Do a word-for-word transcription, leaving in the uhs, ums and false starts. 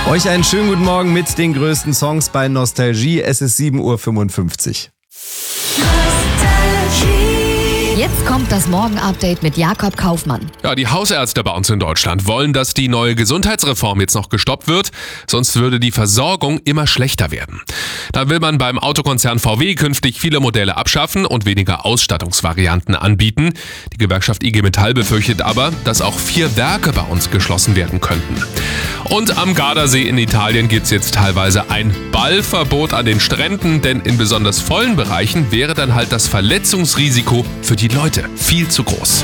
Euch einen schönen guten Morgen mit den größten Songs bei Nostalgie. Es ist sieben Uhr fünfundfünfzig. Jetzt kommt das Morgen-Update mit Jakob Kaufmann. Ja, die Hausärzte bei uns in Deutschland wollen, dass die neue Gesundheitsreform jetzt noch gestoppt wird, sonst würde die Versorgung immer schlechter werden. Da will man beim Autokonzern V W künftig viele Modelle abschaffen und weniger Ausstattungsvarianten anbieten. Die Gewerkschaft I G Metall befürchtet aber, dass auch vier Werke bei uns geschlossen werden könnten. Und am Gardasee in Italien gibt's jetzt teilweise ein Ballverbot an den Stränden, denn in besonders vollen Bereichen wäre dann halt das Verletzungsrisiko für die Leute viel zu groß.